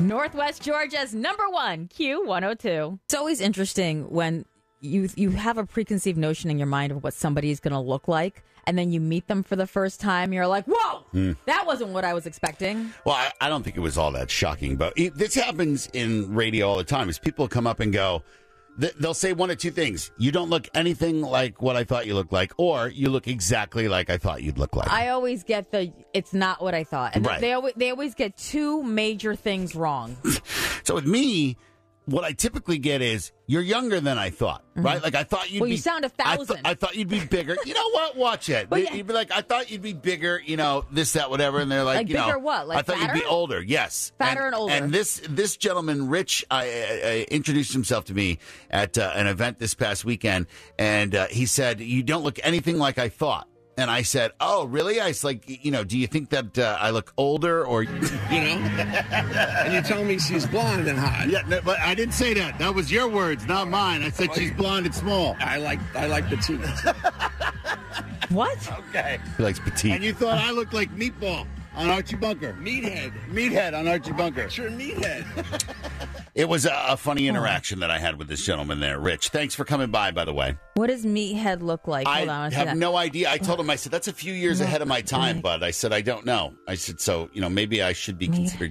Northwest Georgia's #1 Q102. It's always interesting when you have a preconceived notion in your mind of what somebody's going to look like, and then you meet them for the first time. You're like, whoa, that wasn't what I was expecting. Well, I don't think it was all that shocking, but this happens in radio all the time. Is people come up and go, they'll say one of two things. You don't look anything like what I thought you looked like, or you look exactly like I thought you'd look like. I always get it's not what I thought. And right. they always get two major things wrong. So with me, what I typically get is, you're younger than I thought, right? Like, I thought you'd be... Well, you sound 1,000. I thought you'd be bigger. You know what? Watch it. You'd be like, I thought you'd be bigger, this, that, whatever. And they're like, bigger what? Like I thought fatter? you'd be older. Yes. Fatter and older. And this gentleman, Rich, introduced himself to me at an event this past weekend. And he said, you don't look anything like I thought. And I said, oh, really? I was like, do you think that I look older or... And you tell me she's blonde and hot. Yeah, no, but I didn't say that. That was your words, not mine. I said she's blonde and small. I like petite. What? Okay. He likes petite. And you thought I looked like Meatball on Archie Bunker. Meathead on Archie Bunker. Sure, meathead. It was a funny interaction that I had with this gentleman there. Rich, thanks for coming by, by the way. What does meathead look like? Hold on, I have no idea. I told him, I said, that's a few years ahead of my time, bud. I said, I don't know. I said, so, maybe I should be considered